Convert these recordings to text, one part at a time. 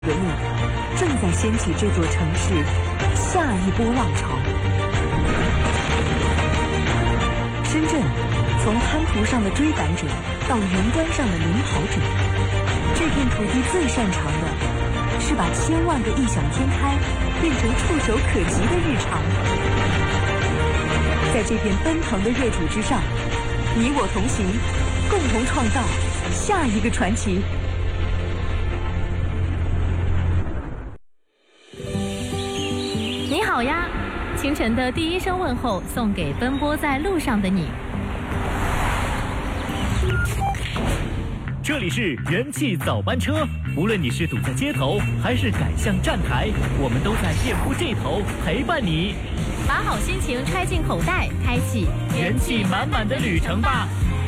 革命正在掀起这座城市下一波浪潮。深圳从滩涂上的追赶者到云端上的领跑者，这片土地最擅长的是把千万个异想天开变成触手可及的日常。在这片奔腾的热土之上，你我同行，共同创造下一个传奇。 你好呀，清晨的第一声问候送给奔波在路上的你。 这里是元气早班车，无论你是堵在街头还是赶向站台，我们都在店铺这头陪伴你。 把好心情揣进口袋，开启元气满满的旅程吧。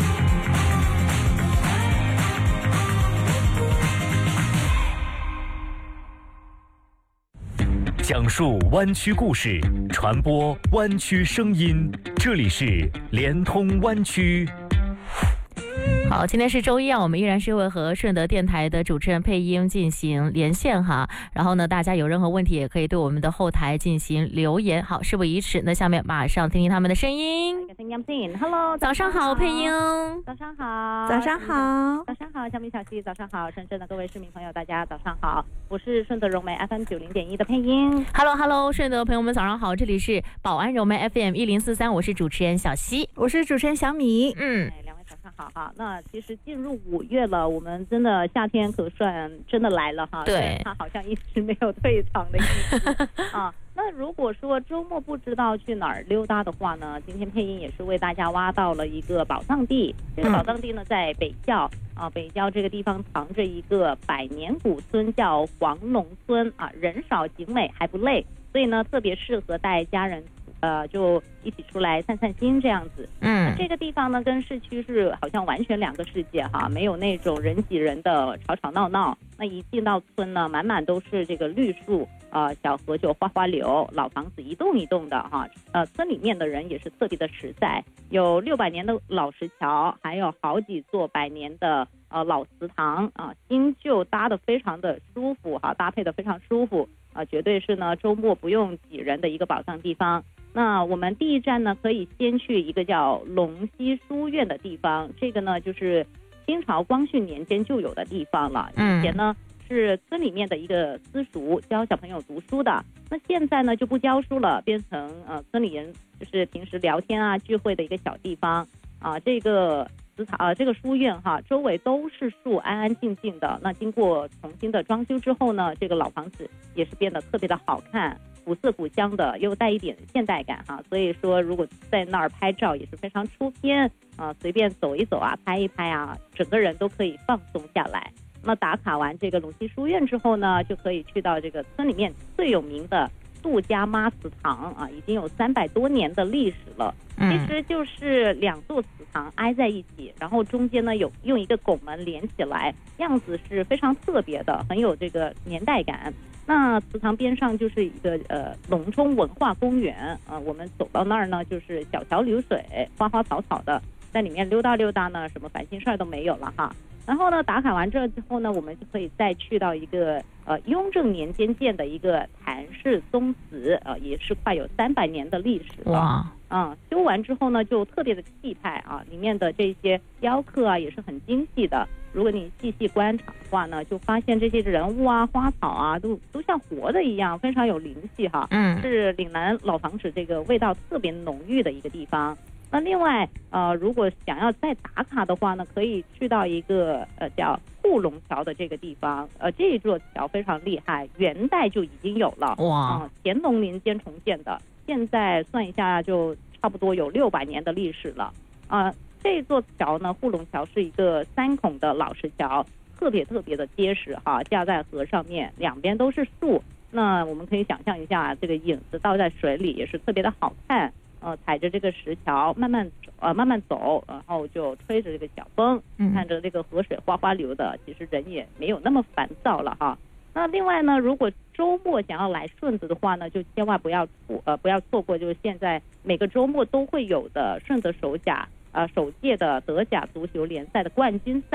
讲述湾区故事，传播湾区声音，这里是联通湾区。 好，今天是周一啊，我们依然是会和顺德电台的主持人配音进行连线哈。然后呢，大家有任何问题也可以对我们的后台进行留言。好，事不宜迟，那下面马上听听他们的声音。 Hello， 早上好，配音。 早上好， 早上好， 早上好，小米小溪，早上好，深圳的各位市民朋友，大家早上好，我是顺德融媒 FM 90.1的配音。 Hello， 顺德朋友们早上好，这里是宝安融媒 FM 1043，我是主持人小溪， 我是主持人小米。 两位早上好哈。那其实进入5月了，我们真的夏天可算真的来了哈。 对， 它好像一直没有退场的意思啊。那如果说周末不知道去哪儿溜达的话呢，今天配音也是为大家挖到了一个宝藏地。这个宝藏地呢在北窖啊，北窖这个地方藏着一个100年古村，叫黄龙村啊，人少景美还不累，所以呢特别适合带家人就一起出来散散心这样子。那这个地方呢跟市区是好像完全两个世界哈，没有那种人挤人的吵吵闹闹。那一进到村呢，满满都是这个绿树小河就哗哗流，老房子一栋一栋的哈。村里面的人也是特别的实在，有600年的老石桥，还有好几座100年的老祠堂啊，新旧搭的非常的舒服哈，搭配的非常舒服啊，绝对是呢周末不用挤人的一个宝藏地方。那我们第一站呢，可以先去一个叫龙溪书院的地方，这个呢就是清朝光绪年间就有的地方了。以前呢是村里面的一个私塾，教小朋友读书的。那现在呢就不教书了，变成村里人就是平时聊天啊聚会的一个小地方啊。这个这个书院哈，周围都是树，安安静静的。那经过重新的装修之后呢，这个老房子也是变得特别的好看，古色古香的，又带一点现代感哈。所以说，如果在那儿拍照也是非常出片啊，随便走一走啊，拍一拍啊，整个人都可以放松下来。那打卡完这个龙溪书院之后呢，就可以去到这个村里面最有名的杜家妈祠堂啊，已经有300多年的历史了。其实就是2座祠堂挨在一起，然后中间呢有用一个拱门连起来，样子是非常特别的，很有这个年代感。那祠堂边上就是一个隆中文化公园啊，我们走到那儿呢，就是小桥流水，花花草草的，在里面溜达溜达呢，什么烦心事儿都没有了哈。然后呢，打卡完这之后呢，我们就可以再去到一个雍正年间建的一个谭氏宗祠，也是快有300年的历史了。哇！修完之后呢，就特别的气派啊，里面的这些雕刻啊也是很精细的。如果你细细观察的话呢，就发现这些人物啊、花草啊，都像活的一样，非常有灵气哈。是岭南老房子这个味道特别浓郁的一个地方。那另外如果想要再打卡的话呢，可以去到一个叫护龙桥的这个地方。这一座桥非常厉害，元代就已经有了。哇！乾隆年间重建的，现在算一下就差不多有600年的历史了。这座桥呢，护龙桥是一个3孔的老石桥，特别的结实哈，架在河上面，两边都是树。那我们可以想象一下，这个影子倒在水里也是特别的好看。踩着这个石桥慢慢走，然后就吹着这个小风，看着这个河水哗哗流的，其实人也没有那么烦躁了哈。那另外呢，如果周末想要来顺德的话呢，就千万不要错过，就是现在每个周末都会有的顺德首届的德甲足球联赛的冠军赛。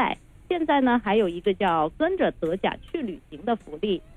现在呢还有一个叫跟着德甲去旅行的福利。